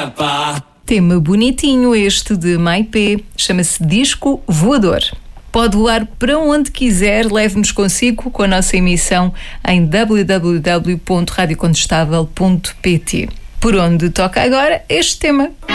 Tema bonitinho este de Maipé, chama-se Disco Voador. Pode voar para onde quiser, leve-nos consigo com a nossa emissão em www.radiocontestável.pt. Por onde toca agora este tema.